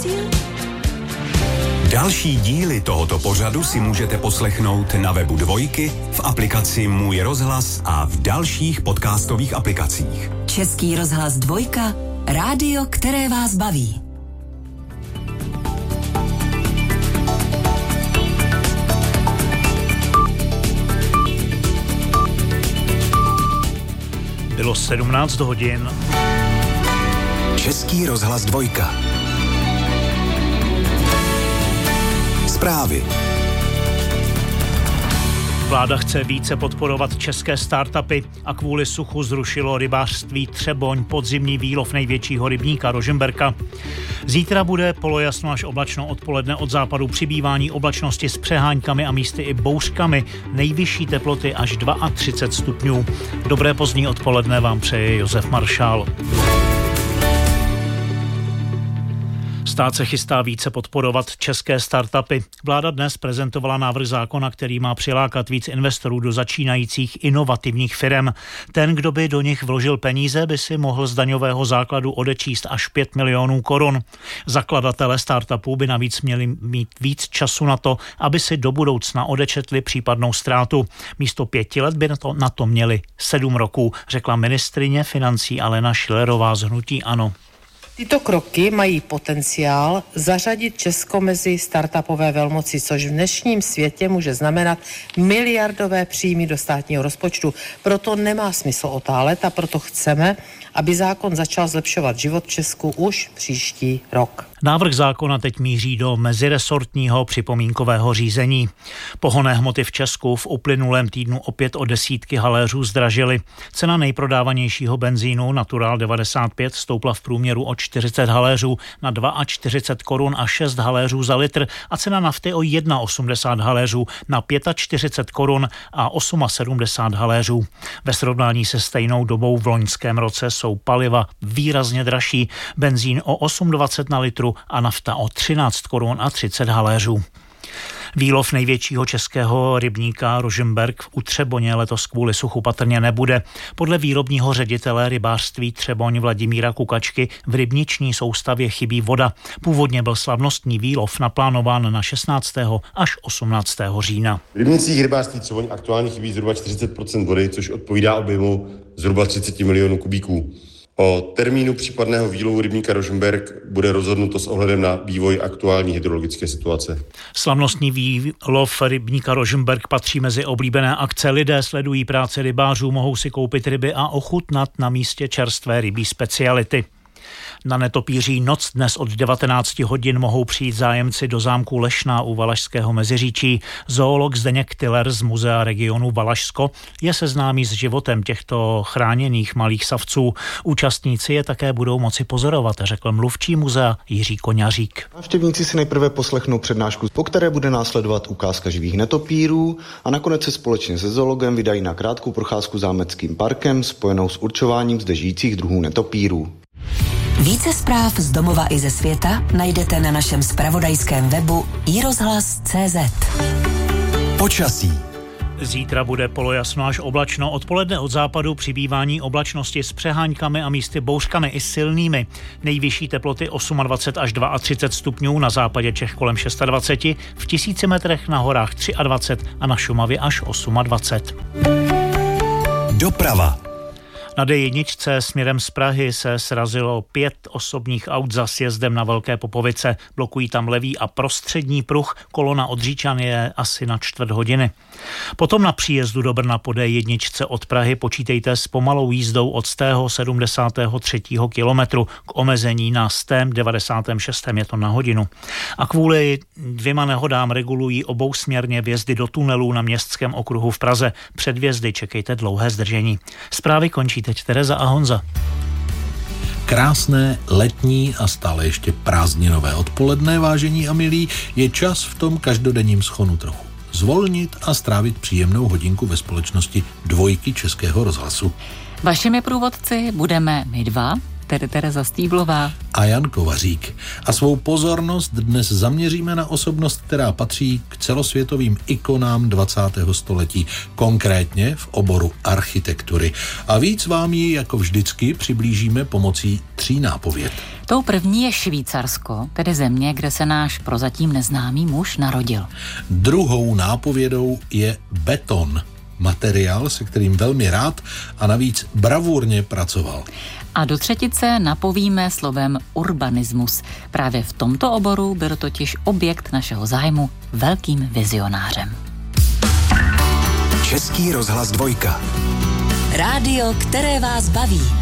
Další díly tohoto pořadu si můžete poslechnout na webu Dvojky, v aplikaci Můj rozhlas a v dalších podcastových aplikacích. Český rozhlas Dvojka, rádio, které vás baví. Bylo 17 hodin. Český rozhlas Dvojka. Zprávy. Vláda chce více podporovat české startupy a kvůli suchu zrušilo rybářství Třeboň, podzimní výlov největšího rybníka Rožmberka. Zítra bude polojasno až oblačno, odpoledne od západu přibývání oblačnosti s přeháňkami a místy i bouřkami, nejvyšší teploty až 32 stupňů. Dobré pozdní odpoledne vám přeje Josef Maršál. Stát se chystá více podporovat české startupy. Vláda dnes prezentovala návrh zákona, který má přilákat víc investorů do začínajících inovativních firem. Ten, kdo by do nich vložil peníze, by si mohl z daňového základu odečíst až 5 milionů korun. Zakladatelé startupů by navíc měli mít víc času na to, aby si do budoucna odečetli případnou ztrátu. Místo 5 let by na to měli 7 roků, řekla ministryně financí Alena Schillerová z hnutí ANO. Tyto kroky mají potenciál zařadit Česko mezi startupové velmoci, což v dnešním světě může znamenat miliardové příjmy do státního rozpočtu. Proto nemá smysl otálet a proto chceme, aby zákon začal zlepšovat život v Česku už příští rok. Návrh zákona teď míří do meziresortního připomínkového řízení. Pohonné hmoty v Česku v uplynulém týdnu opět o desítky haléřů zdražily. Cena nejprodávanějšího benzínu Natural 95 stoupla v průměru o 40 haléřů na 42 korun a 6 haléřů za litr a cena nafty o 1,80 haléřů na 45 korun a 78 haléřů. Ve srovnání se stejnou dobou v loňském roce jsou paliva výrazně dražší, benzín o 8,20 na litru a nafta o 13 korun a 30 haléřů. Výlov největšího českého rybníka Rožmberk u Třeboně letos kvůli suchu patrně nebude. Podle výrobního ředitele rybářství Třeboň Vladimíra Kukačky v rybniční soustavě chybí voda. Původně byl slavnostní výlov naplánován na 16. až 18. října. V rybnicích rybářství Třeboň aktuálně chybí zhruba 40% vody, což odpovídá objemu zhruba 30 milionů kubíků. O termínu případného výlovu rybníka Rožmberk bude rozhodnuto s ohledem na vývoj aktuální hydrologické situace. Slavnostní výlov rybníka Rožmberk patří mezi oblíbené akce. Lidé sledují práci rybářů, mohou si koupit ryby a ochutnat na místě čerstvé rybí speciality. Na netopíří noc dnes od 19 hodin mohou přijít zájemci do zámku Lešná u Valašského Meziříčí. Zoolog Zdeněk Tyler z Muzea regionu Valašsko je seznámí s životem těchto chráněných malých savců. Účastníci je také budou moci pozorovat, řekl mluvčí muzea Jiří Koňařík. Návštěvníci si nejprve poslechnou přednášku, po které bude následovat ukázka živých netopírů a nakonec se společně se zoologem vydají na krátkou procházku zámeckým parkem spojenou s určováním zde žijících druhů netopírů. Více zpráv z domova i ze světa najdete na našem zpravodajském webu iRozhlas.cz. Počasí. Zítra bude polojasno až oblačno, odpoledne od západu přibývání oblačnosti s přeháňkami a místy bouřkami i silnými. Nejvyšší teploty 28 až 32 stupňů, na západě Čech kolem 26, v 1000 metrech na horách 23 a na Šumavě až 28. Doprava. Na D1 směrem z Prahy se srazilo 5 osobních aut za sjezdem na Velké Popovice. Blokují tam levý a prostřední pruh, kolona od Říčan je asi na 4 hodiny. Potom na příjezdu do Brna po D1 od Prahy počítejte s pomalou jízdou od 73. kilometru k omezení na 96. je to na hodinu. A kvůli 2 nehodám regulují obousměrně vjezdy do tunelů na Městském okruhu v Praze. Před vjezdy čekejte dlouhé zdržení. Zprávy končí teď Tereza a Honza. Krásné letní a stále ještě prázdninové odpoledne, vážení a milí, je čas v tom každodenním schonu trochu zvolnit a strávit příjemnou hodinku ve společnosti Dvojky Českého rozhlasu. Vašimi průvodci budeme my dva, tedy Tereza Stýblová a Jan Kovařík. A svou pozornost dnes zaměříme na osobnost, která patří k celosvětovým ikonám 20. století, konkrétně v oboru architektury. A víc vám ji jako vždycky přiblížíme pomocí 3 nápověd. Tou první je Švýcarsko, tedy země, kde se náš prozatím neznámý muž narodil. Druhou nápovědou je beton. Materiál, se kterým velmi rád a navíc bravurně pracoval. A do třetice napovíme slovem urbanismus. Právě v tomto oboru byl totiž objekt našeho zájmu velkým vizionářem. Český rozhlas 2. Rádio, které vás baví.